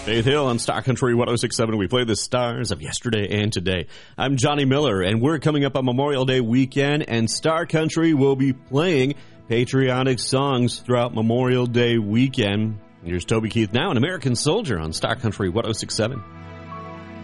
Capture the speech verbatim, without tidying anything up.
Faith Hill on Star Country one oh six point seven. We play the stars of yesterday and today. I'm Johnny Miller, and we're coming up on Memorial Day weekend, and Star Country will be playing patriotic songs throughout Memorial Day weekend. Here's Toby Keith now, an American Soldier on Star Country one oh six point seven.